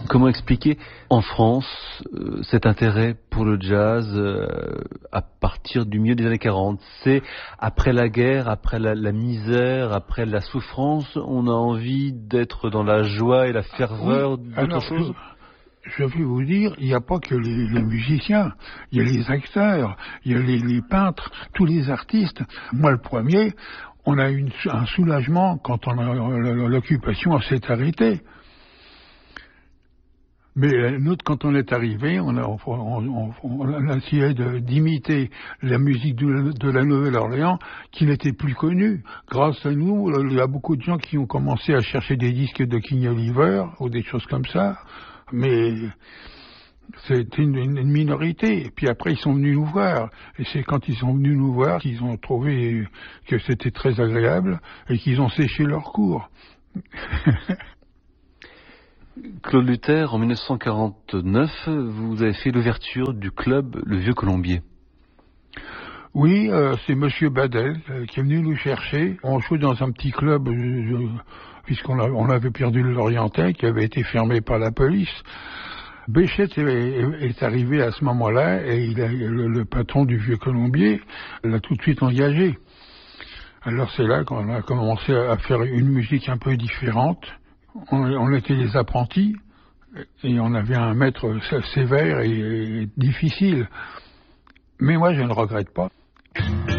Comment expliquer en France cet intérêt pour le jazz à partir du milieu des années 40? C'est après la guerre, après la misère, après la souffrance, on a envie d'être dans la joie et la ferveur d'autre chose? Je vais vous dire, il n'y a pas que les musiciens, il y a les acteurs, il y a les peintres, tous les artistes. Moi, le premier, on a un soulagement quand l'occupation s'est arrêtée. Mais nous, quand on est arrivé, on a essayé d'imiter la musique de la Nouvelle-Orléans qui n'était plus connue. Grâce à nous, il y a beaucoup de gens qui ont commencé à chercher des disques de King Oliver ou des choses comme ça. Mais c'était une minorité. Et puis après, ils sont venus nous voir. Et c'est quand ils sont venus nous voir qu'ils ont trouvé que c'était très agréable et qu'ils ont séché leur cours. Claude Luther, en 1949, vous avez fait l'ouverture du club Le Vieux Colombier. Oui, c'est Monsieur Badel qui est venu nous chercher. On jouait dans un petit club, puisqu'on avait perdu le Lorientais, qui avait été fermé par la police. Béchette est arrivé à ce moment-là, et le patron du Vieux Colombier l'a tout de suite engagé. Alors c'est là qu'on a commencé à faire une musique un peu différente. On était des apprentis et on avait un maître sévère et difficile. Mais moi, je ne regrette pas.